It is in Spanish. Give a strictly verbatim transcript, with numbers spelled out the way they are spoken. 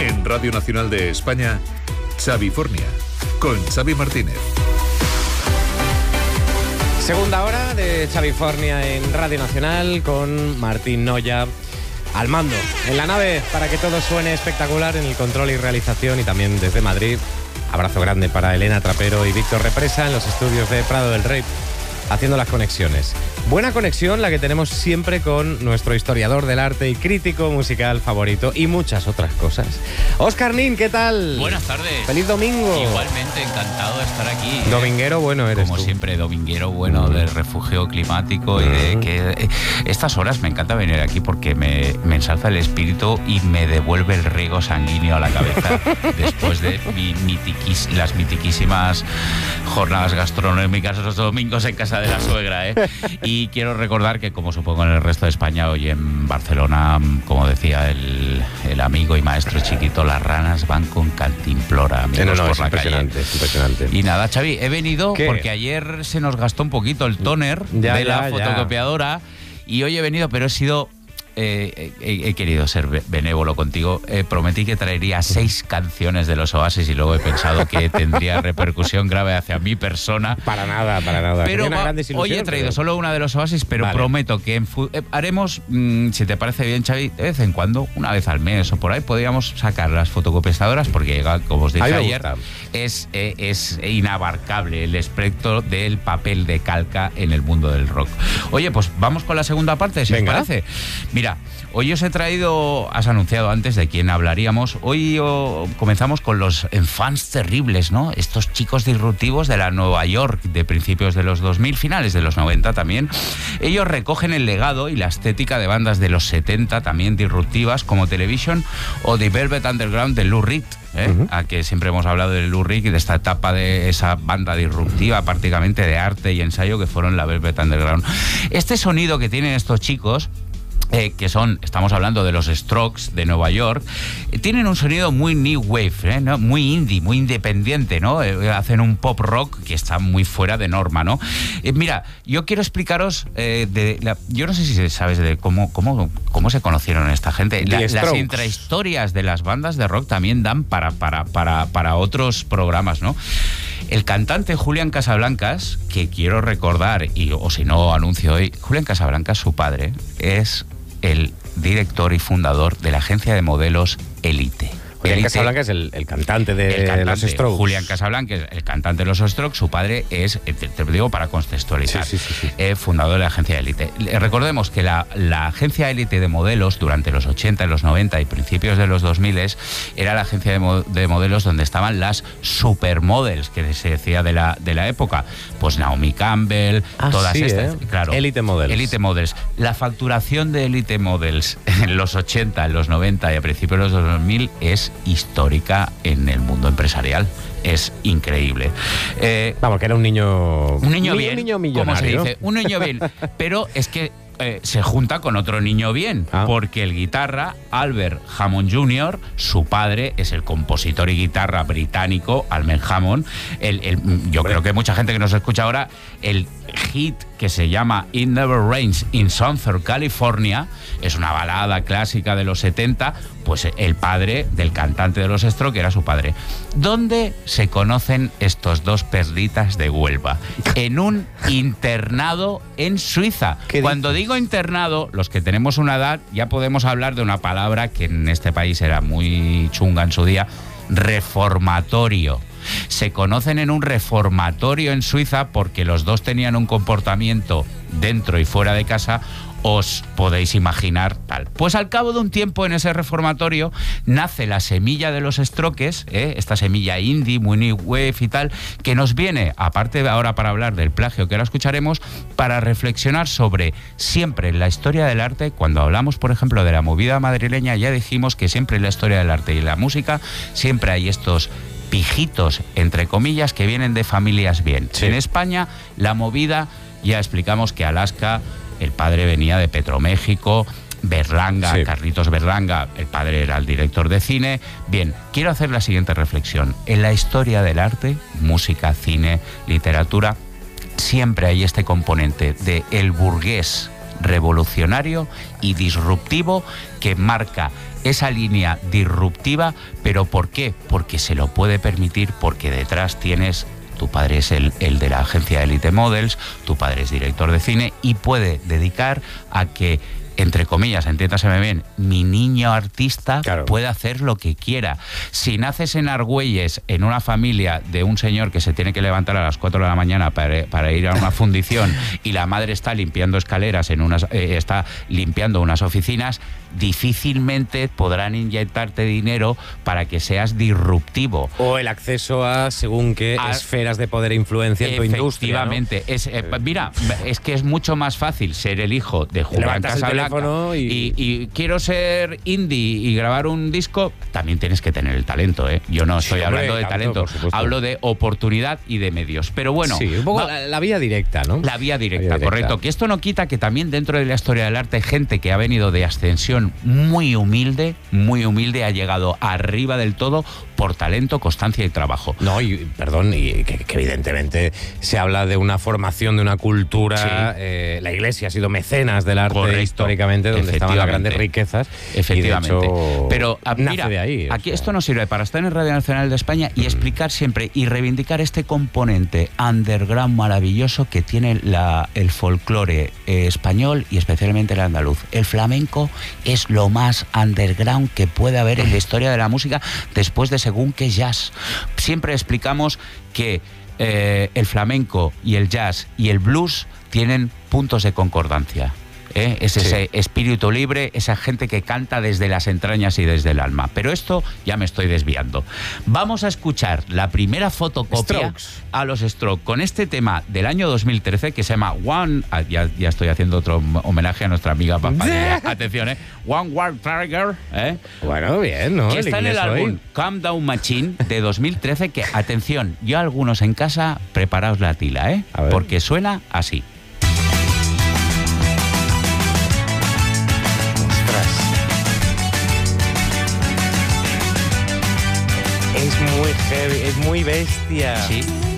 En Radio Nacional de España, Xavifornia, con Xavi Martínez. Segunda hora de Xavifornia en Radio Nacional con Martín Noya al mando. En la nave para que todo suene espectacular en el control y realización, y también desde Madrid. Abrazo grande para Elena Trapero y Víctor Represa en los estudios de Prado del Rey, haciendo las conexiones. Buena conexión la que tenemos siempre con nuestro historiador del arte y crítico musical favorito y muchas otras cosas. Óscar Nin, ¿qué tal? Buenas tardes. Feliz domingo. Igualmente, encantado de estar aquí. ¿eh? Dominguero bueno eres Como tú. siempre, dominguero bueno del refugio climático y de que eh, estas horas me encanta venir aquí porque me, me ensalza el espíritu y me devuelve el riego sanguíneo a la cabeza después de mi mitiquis, las mitiquísimas jornadas gastronómicas los domingos en casa de la suegra, ¿eh? Y quiero recordar que, como supongo en el resto de España, hoy en Barcelona, como decía el, el amigo y maestro Chiquito, las ranas van con cantimplora, amigos, no, no, por es la impresionante, calle. es impresionante. Y nada, Xavi, he venido ¿Qué? porque ayer se nos gastó un poquito el tóner Ya, de la ya, ya. fotocopiadora y hoy he venido, pero he sido... Eh, he, he querido ser benévolo contigo. Eh, prometí que traería seis canciones de los Oasis y luego he pensado que tendría repercusión grave hacia mi persona. Para nada, para nada. Pero Una va, gran desilusión, hoy he traído pero... solo una de los Oasis, pero Vale. prometo que en fu- eh, haremos, mmm, si te parece bien, Xavi, de vez en cuando, una vez al mes o por ahí, podríamos sacar las fotocopiadoras porque, como os dije A mí me ayer, gusta. es, eh, es inabarcable el espectro del papel de calca en el mundo del rock. Oye, pues vamos con la segunda parte, si Venga. os parece. Mira, hoy os he traído, has anunciado antes de quién hablaríamos, hoy oh, comenzamos con los enfants terribles, ¿no? Estos chicos disruptivos de la Nueva York de principios de los dos mil, finales de los noventa también. Ellos recogen el legado y la estética de bandas de los setenta, también disruptivas, como Television o The Velvet Underground de Lou Reed. ¿Eh? Uh-huh. A que siempre hemos hablado de Lou Reed y de esta etapa de esa banda disruptiva prácticamente de arte y ensayo que fueron la Velvet Underground. Este sonido que tienen estos chicos, Eh, que son, estamos hablando de los Strokes de Nueva York, eh, tienen un sonido muy new wave, ¿eh? ¿no? Muy indie, muy independiente, ¿no? Eh, hacen un pop rock que está muy fuera de norma, ¿no? Eh, mira, yo quiero explicaros, eh, de la, yo no sé si sabes de cómo, cómo, cómo se conocieron esta gente. La, las intrahistorias de las bandas de rock también dan para, para, para, para otros programas, ¿no? El cantante Julián Casablancas, que quiero recordar, y o si no anuncio hoy, Julián Casablancas, su padre, es el director y fundador de la agencia de modelos Elite. Julián Casablancas es el, el cantante de el cantante, los Strokes. Julián Casablancas, el cantante de los Strokes, su padre es, te, te lo digo para contextualizar, sí, sí, sí, sí. Eh, fundador de la agencia Elite. Recordemos que la, la agencia Elite de modelos durante los ochenta, los noventa y principios de los dos mil era la agencia de, mo- de modelos donde estaban las supermodels, que se decía de la, de la época. Pues Naomi Campbell, ah, todas sí, estas. ¿eh? Claro, Elite Models. Elite Models. La facturación de Elite Models en los ochenta, en los noventa y a principios de los dos mil es histórica en el mundo empresarial. Es increíble. Eh, Vamos, que era un niño... un niño un bien, niño como se millonario. dice, un niño bien. Pero es que eh, se junta con otro niño bien, ah. porque el guitarra, Albert Hammond junior, su padre es el compositor y guitarra británico, Albert Hammond. El, el, yo Hombre. creo que mucha gente que nos escucha ahora, el hit que se llama It Never Rains in Southern California, es una balada clásica de los setenta, pues el padre del cantante de los Strokes era su padre. ¿Dónde se conocen estos dos perlitas de Huelva? En un internado en Suiza. Cuando digo internado, los que tenemos una edad ya podemos hablar de una palabra que en este país era muy chunga en su día: reformatorio. Se conocen en un reformatorio en Suiza porque los dos tenían un comportamiento dentro y fuera de casa, os podéis imaginar tal. Pues al cabo de un tiempo en ese reformatorio nace la semilla de los Strokes, ¿eh? Esta semilla indie, muy new wave y tal, que nos viene, aparte de ahora para hablar del plagio que ahora escucharemos, para reflexionar sobre siempre en la historia del arte. Cuando hablamos, por ejemplo, de la movida madrileña, ya dijimos que siempre en la historia del arte y en la música siempre hay estos pijitos, entre comillas, que vienen de familias bien. Sí. En España, la movida, ya explicamos que Alaska, el padre venía de Petroméxico, Berlanga, sí. Carlitos Berlanga, el padre era el director de cine. Bien, quiero hacer la siguiente reflexión. En la historia del arte, música, cine, literatura, siempre hay este componente de el burgués revolucionario y disruptivo que marca esa línea disruptiva, pero ¿por qué? Porque se lo puede permitir, porque detrás tienes... Tu padre es el, el de la agencia Elite Models, tu padre es director de cine y puede dedicar a que, entre comillas, entiéndaseme bien, mi niño artista claro. puede hacer lo que quiera. Si naces en Argüelles, en una familia de un señor que se tiene que levantar a las cuatro de la mañana para, para ir a una fundición y la madre está limpiando escaleras, en unas, eh, está limpiando unas oficinas, difícilmente podrán inyectarte dinero para que seas disruptivo. O el acceso a según qué a, esferas de poder e influencia en tu industria. Efectivamente. ¿No? Es, eh, mira, es que es mucho más fácil ser el hijo de Julián Casablanca y... Y, y quiero ser indie y grabar un disco. También tienes que tener el talento, ¿eh? Yo no estoy sí, hablando hombre, de talento, talento hablo de oportunidad y de medios. Pero bueno... Sí, un poco va, la, la vía directa, ¿no? La vía directa, la vía correcto. Directa. Que esto no quita que también dentro de la historia del arte gente que ha venido de ascensión muy humilde, muy humilde, ha llegado arriba del todo por talento, constancia y trabajo. No, y perdón, y que, que evidentemente se habla de una formación, de una cultura. Sí. Eh, la Iglesia ha sido mecenas del arte correcto. Históricamente, donde estaban las grandes riquezas. Efectivamente. Y de hecho, pero mira, nace de ahí. Aquí sea. Esto nos sirve para estar en Radio Nacional de España y mm. explicar siempre y reivindicar este componente underground maravilloso que tiene la, el folclore eh, español y especialmente el andaluz. El flamenco es lo más underground que puede haber en la historia de la música después de según qué jazz. Siempre explicamos que eh, el flamenco y el jazz y el blues tienen puntos de concordancia. ¿Eh? Es ese sí. espíritu libre, esa gente que canta desde las entrañas y desde el alma. Pero esto ya me estoy desviando. Vamos a escuchar la primera fotocopia Strokes. A los Strokes con este tema del año dos mil trece que se llama One... Ah, ya, ya estoy haciendo otro homenaje a nuestra amiga Papadilla. Atención, ¿eh? One War Tiger. ¿eh? Bueno, bien, ¿no? Que está en el álbum Calm Down Machine de dos mil trece que, atención, yo a algunos en casa, preparaos la tila, ¿eh? Porque suena así. Es muy heavy, es muy bestia. Sí.